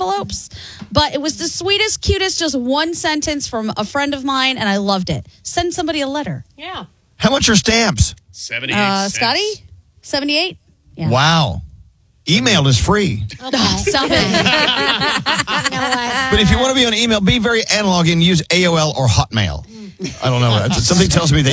envelopes. But it was the sweetest, cutest, just one sentence from a friend of mine, and I loved it. Send somebody a letter. Yeah. How much are stamps? 78 cents. Scotty? 78? Yeah. Wow. Email is free. Okay. Stop it. You know what? But if you want to be on email, be very analog and use AOL or Hotmail. I don't know. Something tells me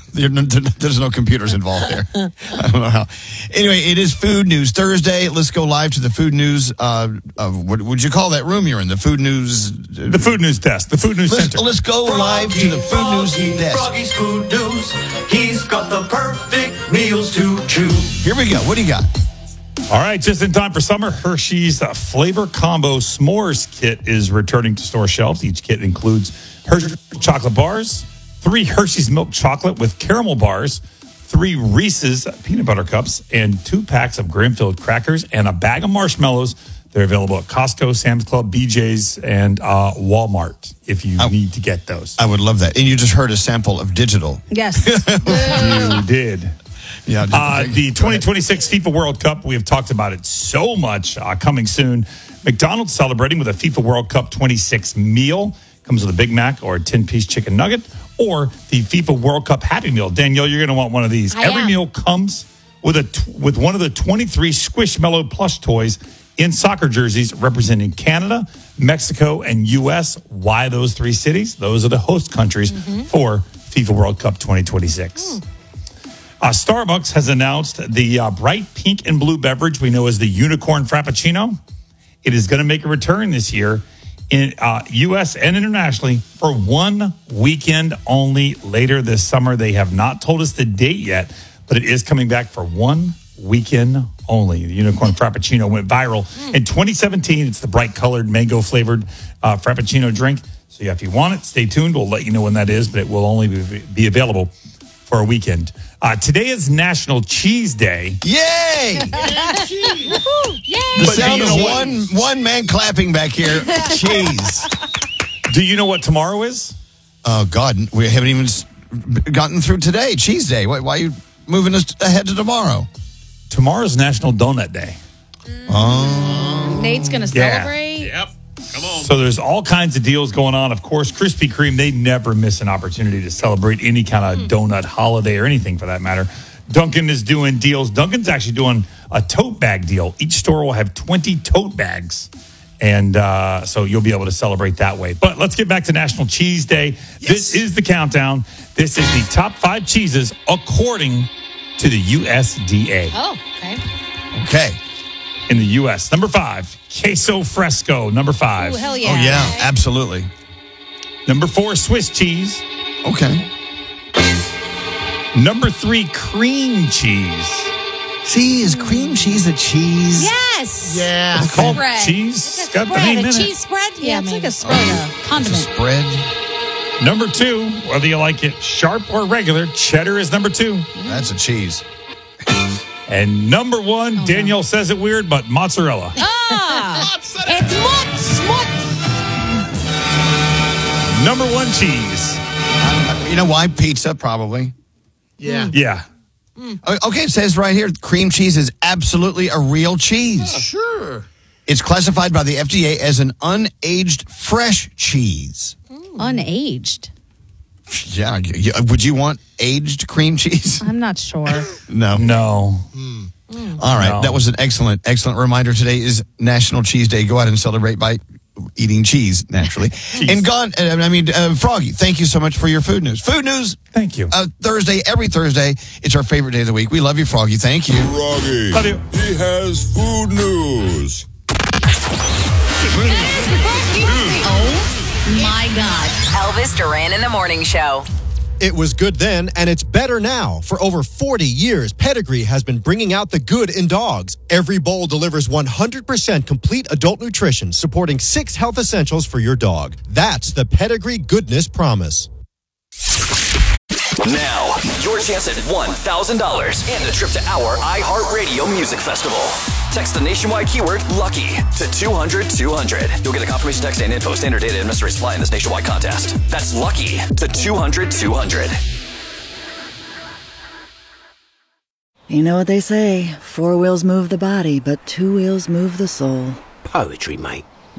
there's no computers involved there. I don't know how. Anyway, it is Food News Thursday. Let's go live to the Food News. What would you call that room you're in? The Food News. The Food News desk. The Food News Center. Let's go live to the Food News desk. Froggy's Food News. He's got the perfect meals to choose. Here we go. What do you got? All right, just in time for summer, Hershey's Flavor Combo S'mores Kit is returning to store shelves. Each kit includes Hershey's chocolate bars, 3 Hershey's milk chocolate with caramel bars, 3 Reese's peanut butter cups, and 2 packs of graham-filled crackers and a bag of marshmallows. They're available at Costco, Sam's Club, BJ's, and Walmart if you need to get those. I would love that. And you just heard a sample of digital. Yes. You did. Yeah. The 2026 FIFA World Cup, we have talked about it so much, coming soon. McDonald's celebrating with a FIFA World Cup 26 meal. Comes with a Big Mac or a 10-piece chicken nugget or the FIFA World Cup Happy Meal. Danielle, you're going to want one of these. Every meal comes with one of the 23 Squishmallow plush toys in soccer jerseys representing Canada, Mexico, and U.S. Why those 3 cities? Those are the host countries for FIFA World Cup 2026. Starbucks has announced the bright pink and blue beverage we know as the Unicorn Frappuccino. It is going to make a return this year in U.S. and internationally for one weekend only later this summer. They have not told us the date yet, but it is coming back for one weekend only. The Unicorn Frappuccino went viral in 2017. It's the bright colored mango flavored Frappuccino drink. So if you want it, stay tuned. We'll let you know when that is, but it will only be available for a weekend. Today is National Cheese Day. Yay! Yay! The sound of one man clapping back here. Cheese. Do you know what tomorrow is? Oh, God. We haven't even gotten through today. Cheese Day. Why are you moving us ahead to tomorrow? Tomorrow's National Donut Day. Nate's going to celebrate. Yep. Come on. So there's all kinds of deals going on. Of course, Krispy Kreme, they never miss an opportunity to celebrate any kind of donut holiday or anything for that matter. Dunkin' is doing deals. Dunkin's actually doing a tote bag deal. Each store will have 20 tote bags. And so you'll be able to celebrate that way. But let's get back to National Cheese Day. Yes. This is the countdown. This is the top 5 cheeses according to the USDA. Oh, okay. Okay. In the U.S. Number 5, queso fresco. Number 5. Ooh, hell yeah. Oh, yeah. Absolutely. Number 4, Swiss cheese. Okay. Number 3, cream cheese. See, is cream cheese a cheese? Yes. Yeah. It's called Spread. cheese. It's It's got the name a in it. cheese spread? Yeah, it's maybe. like a spread, a It's a condiment. spread. Number 2, whether you like it sharp or regular, cheddar is number 2. That's a cheese. And number 1, Danielle says it weird, but mozzarella. It's mutz. Number 1 cheese. You know why? Pizza, probably. Yeah. Yeah. Okay, it says right here, cream cheese is absolutely a real cheese. Sure. It's classified by the FDA as an unaged fresh cheese. Unaged. Yeah. Would you want aged cream cheese? I'm not sure. No. No. All right. No. That was an excellent reminder. Today is National Cheese Day. Go out and celebrate by eating cheese, naturally. And Froggy, thank you so much for your food news. Food news. Thank you. Thursday, every Thursday. It's our favorite day of the week. We love you, Froggy. Thank you. Froggy. Love you. He has food news. Oh, my God. Elvis Duran in the Morning Show. It was good then, and it's better now. For over 40 years, Pedigree has been bringing out the good in dogs. Every bowl delivers 100% complete adult nutrition, supporting 6 health essentials for your dog. That's the Pedigree Goodness Promise. Now, your chance at $1,000 and a trip to our iHeartRadio Music Festival. Text the nationwide keyword LUCKY to 200-200. You'll get a confirmation text and info. Standard data and mystery supply in this nationwide contest. That's LUCKY to 200-200. You know what they say, 4 wheels move the body, but 2 wheels move the soul. Poetry, mate.